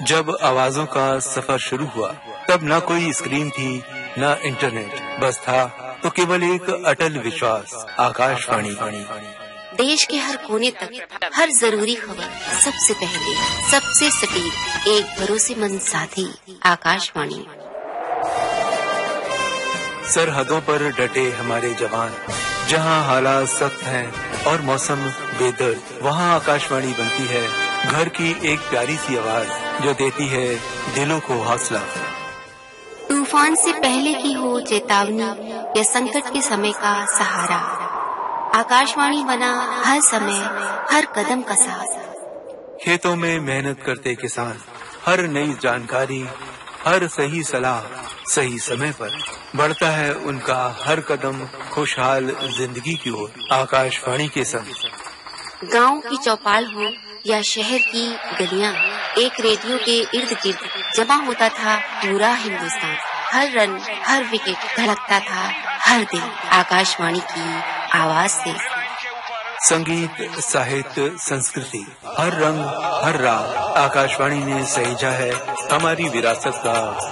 जब आवाजों का सफर शुरू हुआ तब न कोई स्क्रीन थी न इंटरनेट, बस था तो केवल एक अटल विश्वास, आकाशवाणी। देश के हर कोने तक हर जरूरी खबर सबसे पहले, सबसे सटीक, एक भरोसेमंद साथी, आकाशवाणी। सरहदों पर डटे हमारे जवान, जहां हालात सख्त हैं और मौसम बेदर्द, वहां आकाशवाणी बनती है घर की एक प्यारी सी आवाज जो देती है दिलों को हौसला। तूफान से पहले की हो चेतावनी या संकट के समय का सहारा, आकाशवाणी बना हर समय, हर कदम का साथ। खेतों में मेहनत करते किसान, हर नई जानकारी, हर सही सलाह सही समय पर, बढ़ता है उनका हर कदम खुशहाल जिंदगी की ओर, आकाशवाणी के संग। गांव की चौपाल हो या शहर की गलियां, एक रेडियो के इर्द गिर्द जमा होता था पूरा हिंदुस्तान। हर रन, हर विकेट धड़कता था हर दिल आकाशवाणी की आवाज से। संगीत, साहित्य, संस्कृति, हर रंग, हर राग, आकाशवाणी ने सहेजा है हमारी विरासत का